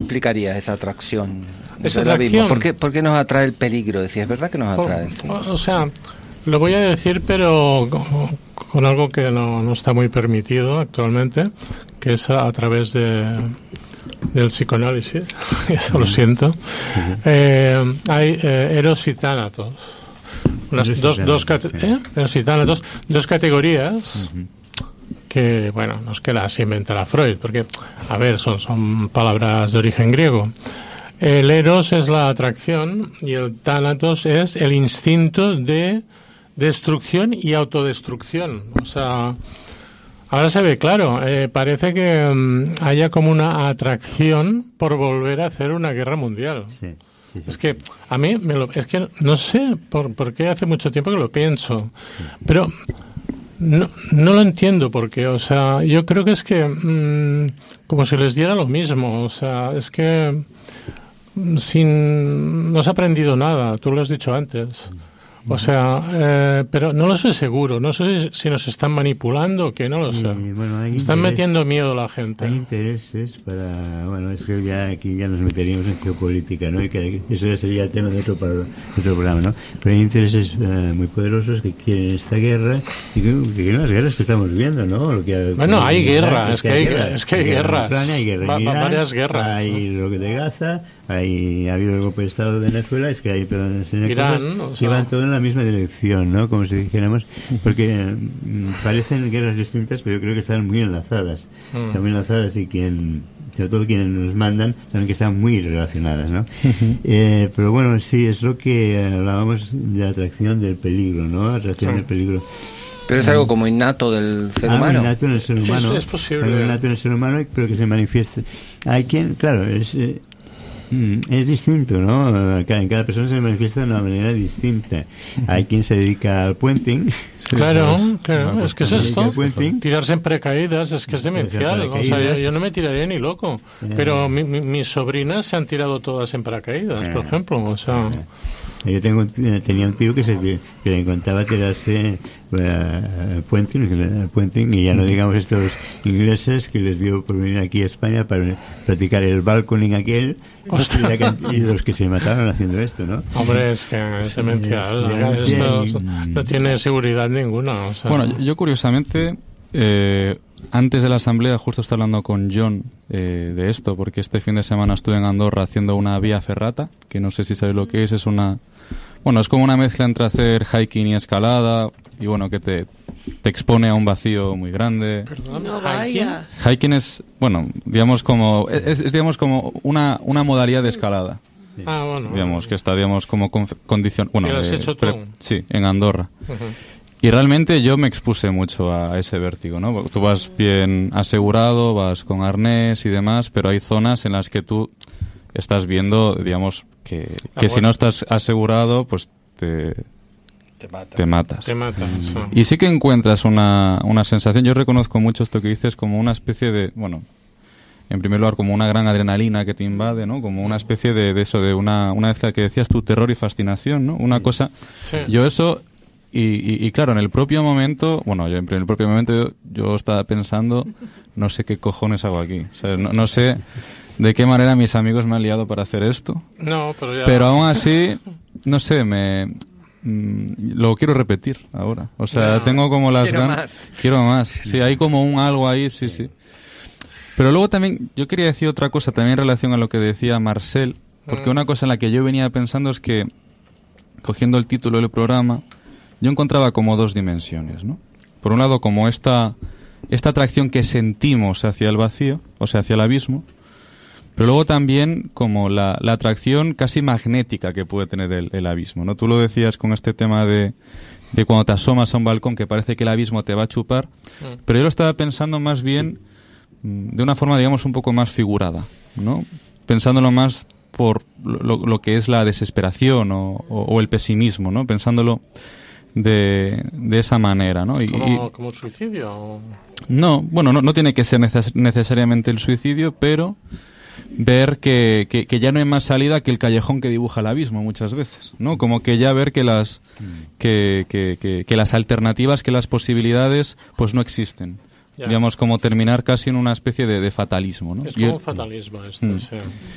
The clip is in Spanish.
explicarías esa atracción? Esa atracción. ¿Por qué nos atrae el peligro? Decía, ¿es verdad que nos atrae? Sí. O sea, lo voy a decir, pero con algo que no está muy permitido actualmente, que es a través del psicoanálisis. Eso lo siento. Hay Eros y Tánatos. Eros y Tánatos, dos categorías que, bueno, no es que las inventara Freud, porque, a ver, son palabras de origen griego. El Eros es la atracción y el Tánatos es el instinto de destrucción y autodestrucción. O sea, ahora se ve claro, parece que haya como una atracción por volver a hacer una guerra mundial. Sí. Es que a mí es que no sé por qué hace mucho tiempo que lo pienso, pero no lo entiendo porque, o sea, yo creo que es que como si les diera lo mismo, o sea, es que no has aprendido nada, tú lo has dicho antes. O sea, pero no lo sé seguro, no sé si nos están manipulando o qué, no lo sé. Bueno, están metiendo miedo a la gente. Hay intereses para, bueno, es que aquí ya nos meteríamos en geopolítica, ¿no? Y que eso ya sería el tema de otro programa, ¿no? Pero hay intereses muy poderosos que quieren esta guerra y que quieren las guerras que estamos viendo, ¿no? Bueno, hay guerra, es que hay guerras. Ucrania, hay guerra en Irán, varias guerras. Hay lo que de Gaza. Ha habido el golpe de Estado de Venezuela, es que hay todas Irán, cosas que van todo en la misma dirección, ¿no? Como si dijéramos, porque parecen guerras distintas, pero yo creo que están muy enlazadas. Están muy enlazadas y sobre todo quienes nos mandan, saben que están muy relacionadas, ¿no? Pero bueno, sí, es lo que hablábamos de atracción del peligro, ¿no? Atracción del peligro. Pero es algo como innato del ser humano. Innato en el ser humano. Es posible. Algo innato en el ser humano, pero que se manifieste. Hay quien, claro, es distinto, ¿no? En cada persona se manifiesta de una manera distinta. Hay quien se dedica al puenting. Claro, es que es esto. Tirarse en paracaídas, es que es demencial. O sea, yo no me tiraría ni loco. Pero mis sobrinas se han tirado todas en paracaídas, por ejemplo. O sea... Yo tenía un tío que le encantaba tirarse puenting, y ya no digamos estos ingleses que les dio por venir aquí a España para practicar el balconing aquel y los que se mataron haciendo esto, ¿no? Hombre, es que es demencial. Esto no tiene seguridad ninguna. O sea. Bueno, yo curiosamente... antes de la asamblea justo estaba hablando con John de esto, porque este fin de semana estuve en Andorra haciendo una vía ferrata, que no sé si sabéis lo que es es como una mezcla entre hacer hiking y escalada, y bueno, que te expone a un vacío muy grande. No vaya. Hiking es, bueno, digamos como una modalidad de escalada. Sí. Bueno. Digamos que está, como condición. Bueno, ¿lo has hecho tú? Sí, en Andorra. Y realmente yo me expuse mucho a ese vértigo, ¿no? Porque tú vas bien asegurado, vas con arnés y demás, pero hay zonas en las que tú estás viendo, digamos, que si no estás asegurado, pues te matas. Y sí que encuentras una sensación, yo reconozco mucho esto que dices, como una especie de, bueno, en primer lugar, como una gran adrenalina que te invade, ¿no? Como una especie de eso, de una mezcla que decías tú, terror y fascinación, ¿no? Una cosa... Sí. Yo eso... Y claro, en el propio momento, yo estaba pensando, no sé qué cojones hago aquí. O sea, no sé de qué manera mis amigos me han liado para hacer esto. No, pero aún así, no sé, lo quiero repetir ahora. O sea, tengo como las ganas. Quiero más. Sí, hay como algo ahí, sí. Pero luego también, yo quería decir otra cosa también en relación a lo que decía Marcel, porque una cosa en la que yo venía pensando es que, cogiendo el título del programa, yo encontraba como dos dimensiones, ¿no? Por un lado, como esta atracción que sentimos hacia el vacío, o sea, hacia el abismo, pero luego también como la atracción casi magnética que puede tener el abismo, ¿no? Tú lo decías con este tema de cuando te asomas a un balcón que parece que el abismo te va a chupar, pero yo lo estaba pensando más bien de una forma, digamos, un poco más figurada, ¿no? Pensándolo más por lo que es la desesperación o el pesimismo, ¿no? Pensándolo de esa manera, ¿no? ¿Como suicidio? No, bueno, no tiene que ser necesariamente el suicidio, pero ver que ya no hay más salida que el callejón que dibuja el abismo muchas veces, ¿no? Como que ya ver que las alternativas, que las posibilidades, pues no existen. Ya. Digamos, como terminar casi en una especie de fatalismo, ¿no? Es como un fatalismo esto, sí.